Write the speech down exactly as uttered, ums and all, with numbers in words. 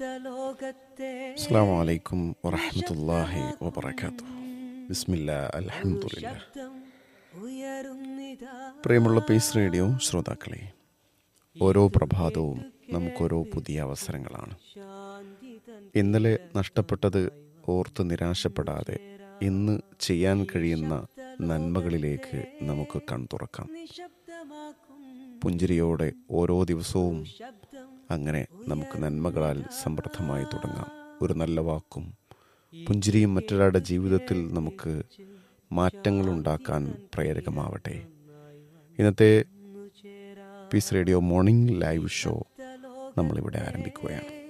അസ്സലാമു അലൈക്കും വറഹ്മത്തുള്ളാഹി വബറകാതുഹു. ബിസ്മില്ലാ അൽഹംദുലില്ലാ. പ്രിയമുള്ള പീസ് റേഡിയോ ശ്രോതാക്കളെ, ഓരോ പ്രഭാതവും നമുക്കോരോ പുതിയ അവസരങ്ങളാണ്. ഇന്നലെ നഷ്ടപ്പെട്ടത് ഓർത്ത് നിരാശപ്പെടാതെ ഇന്ന് ചെയ്യാൻ കഴിയുന്ന നന്മകളിലേക്ക് നമുക്ക് കൺതുറക്കാം. പുഞ്ചിരിയോടെ ഓരോ ദിവസവും അങ്ങനെ നമുക്ക് നന്മകളാൽ സമൃദ്ധമായി തുടങ്ങാം. ഒരു നല്ല വാക്കും പുഞ്ചിരിയും മറ്റൊരാളുടെ ജീവിതത്തിൽ നമുക്ക് മാറ്റങ്ങളുണ്ടാക്കാൻ പ്രേരകമാവട്ടെ. ഇന്നത്തെ piece radio morning live show നമ്മളിവിടെ ആരംഭിക്കുകയാണ്.